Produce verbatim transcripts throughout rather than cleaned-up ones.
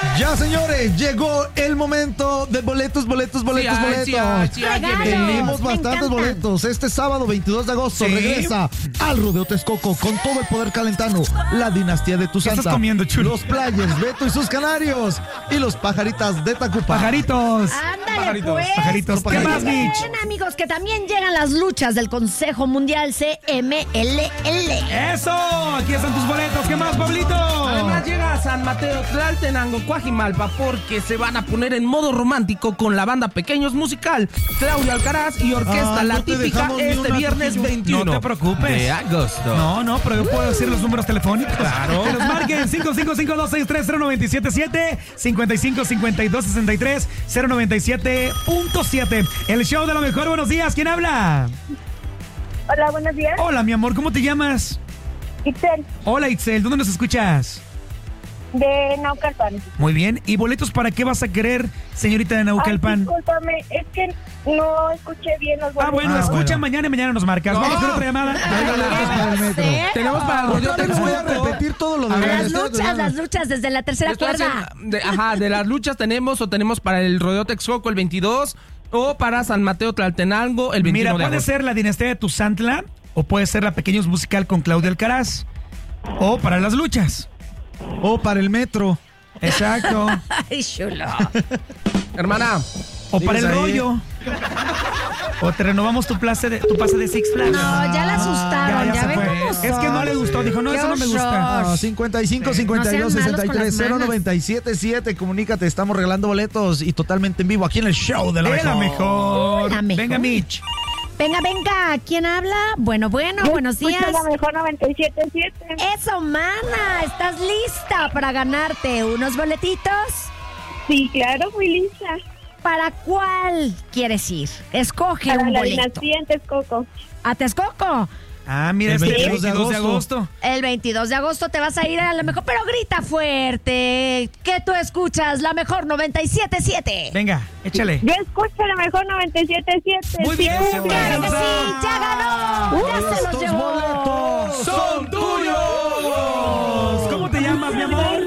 Ya, señores, llegó el momento de boletos, boletos, boletos, sí, boletos. Sí, ay, sí, ay, Tenemos bastantes boletos. Este sábado veintidós de agosto ¿Sí? regresa al Rodeo Texcoco con todo el poder calentano, la dinastía de tu ¿Qué santa, estás comiendo, chulo? los players, Beto y sus canarios y los pajaritas de Tacupa. Pajaritos. Ándale, Pajaritos, pues. pajaritos. ¿Qué Pajaritos. más, Mitch? Bien, amigos, que también llegan las luchas del Consejo Mundial C M L L. ¡Eso! Aquí están tus boletos. ¿Qué más, Pablito? Además llega a San Mateo, Tlaltenango, Coajimalpa, porque se van a poner en modo romántico con la banda Pequeños Musical, Claudio Alcaraz y Orquesta Ah, La no te Típica dejamos ni este una, viernes Toquillo. veintiuno No te preocupes. de agosto. No, no, pero yo puedo decir los números telefónicos. Claro. Que nos marquen cinco cinco cinco, dos seis tres, cero nueve siete siete, cinco cinco cinco dos seis tres, cero nueve siete punto siete. El show de lo mejor. Buenos días. ¿Quién habla? Hola, buenos días. Hola, mi amor. ¿Cómo te llamas? Itzel, Hola, Itzel. ¿Dónde nos escuchas? de Naucalpan. Muy bien. ¿Y boletos para qué vas a querer, señorita de Ay, Naucalpan? discúlpame, es que no escuché bien los Ah, boletos. bueno, Ah, escucha bueno. mañana y mañana nos marcas. Vamos con otra llamada. Hay boletos para el metro. Tenemos para el rodeo Ahorita les voy a Texcoco. repetir todo lo de A la las dinastía luchas, de- las luchas desde la tercera Estoy cuerda. haciendo- de, ajá, de las luchas tenemos o tenemos para el rodeo Texcoco el veintidós o para San Mateo, Tlaltenango el veintiuno Mira, de puede agosto. ser la dinastía de Tuzantla o puede ser la Pequeños Musical con Claudio Alcaraz o para las luchas. O para el metro. Exacto. Ay, chulo. Hermana, O para el Diles ahí. rollo. O te renovamos tu, place de, tu pase de Six Flags. No, ya la asustaron, ya, se ven fue. cómo son. Es que no le gustó. Dijo, no, Qué eso no me horror. gusta. Ah, cincuenta y cinco, cincuenta y dos, No sean sesenta y malos tres, con cero las noventa y siete siete. Comunícate, estamos regalando boletos y totalmente en vivo aquí en el show de la De la mejor. mejor. La mejor. Venga, Mitch. Venga, venga, ¿quién habla? Bueno, bueno, buenos Escucho días. la mejor noventa y siete punto siete. Eso, mana, ¿estás lista para ganarte unos boletitos? Sí, claro, muy lista. ¿Para cuál quieres ir? Escoge Para un la boleto. dinastía en Texcoco. ¿A Texcoco? Ah, mira, El este veintidós de veintidós de agosto. agosto. El veintidós de agosto te vas a ir a la mejor, pero grita fuerte, que tú escuchas la mejor noventa y siete punto siete. Venga, échale. Yo escucho la mejor noventa y siete punto siete. Muy bien, Sí, ¡Claro que Eso. sí! ¡Ya ganó! ¡Ya se los Estos llevó! boletos ¡Son tuyos! ¿Cómo te llamas, mi amor?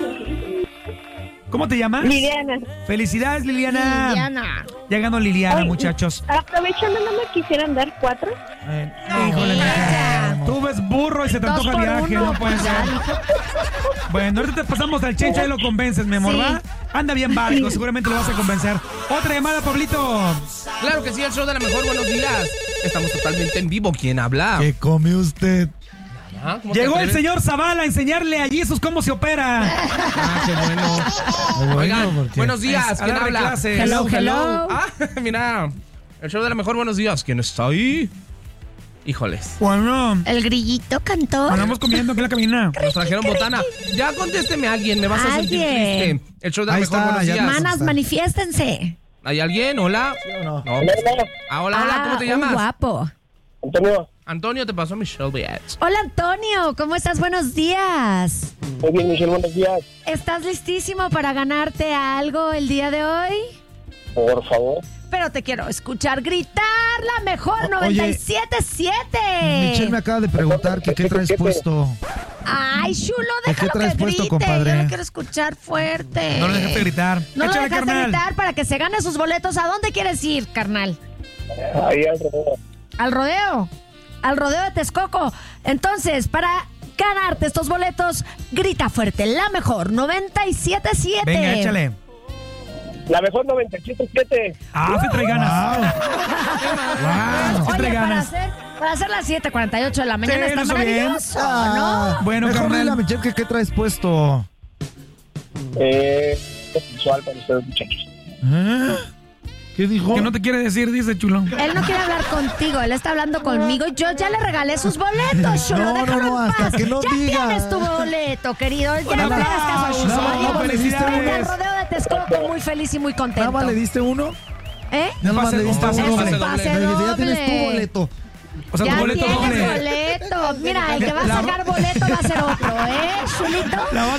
¿Cómo te llamas? Liliana. Felicidades, Liliana. Liliana. Ya ganó Liliana, Ay, muchachos. Aprovechando, ¿no me quisieran dar cuatro? Eh, híjole, mija. Tú ves burro y se te Dos antoja por el viaje, uno, no puede pues ya, ser. dijo. Bueno, ahorita te pasamos al Chencho y lo convences, mi amor, Sí. ¿va? Anda bien barco, seguramente lo vas a convencer. Otra llamada, Pablito. claro que sí, el show de la mejor, buenos días. Estamos totalmente en vivo. ¿Quién habla? ¿Qué come usted? Ajá, ¿cómo te Llegó el atreves? señor Zavala a enseñarle a Jesus cómo se opera. Ah, qué bueno. Bueno, Oigan, porque- buenos días. Es a ¿Quién darle habla? clases. Hello, hello. Ah, mira. El show de la mejor, buenos días. ¿Quién está ahí? Híjoles. Bueno, El grillito cantó. andamos comiendo aquí en la cabina. Nos trajeron botana. Ya contésteme a alguien, me vas a sentir Alguien. triste. El show de la Ahí mejor, está, buenos ya días. te- Manas, manifiéstense. ¿Hay alguien? Hola. o no? No. Ah, hola, hola, ¿cómo te un llamas? guapo. Antonio, Antonio, te pasó Michelle Biatch. Hola, Antonio. ¿Cómo estás? Buenos días. muy bien, Michelle, buenos días. ¿Estás listísimo para ganarte algo el día de hoy? Por favor. Pero te quiero escuchar gritar la mejor O- noventa y oye, siete punto siete. Michelle me acaba de preguntar que qué traes puesto. Ay, chulo, ¿Qué déjalo traes que puesto, grite. compadre? Yo lo quiero escuchar fuerte. No lo dejaste gritar. No lo Échale, dejaste carnal. gritar para que se gane sus boletos. ¿A dónde quieres ir, carnal? Ahí alrededor. Al rodeo. Al rodeo de Texcoco. Entonces, para ganarte estos boletos, grita fuerte. La mejor noventa y siete punto siete. Venga, échale. La mejor noventa y siete punto siete. Ah, se trae ganas. Wow. Sí Oye, trae para ganas. hacer, para hacer las siete cuarenta y ocho de la mañana Sí, está lo hizo bien. maravilloso, Ah, Bueno, mejor carnal. dile a Michelle que qué traes puesto. Eh, sexual para ustedes, muchachos. ¿Eh? ¿Qué dijo? Que no te quiere decir, dice chulo. ¿no? Él no quiere hablar contigo, él está hablando conmigo. Yo ya le regalé sus boletos, chulo. No, déjalo no, no, en hasta paz. que no ya diga. tienes tu boleto, querido. Ya Un no le hagas caso a aplauso. Chulo. No, Adiós. no, felicidades. En el rodeo de Texcoco, muy feliz y muy ¿Nada contento. más le diste uno? ¿Eh? Nada más Pase- le diste pase uno. doble. Me Pase dijiste, doble. ya tienes tu boleto. O sea, Ya tu boleto tienes doble. boleto. Mira, el que va a La- sacar boleto va a ser otro, ¿eh, Chulito? La vas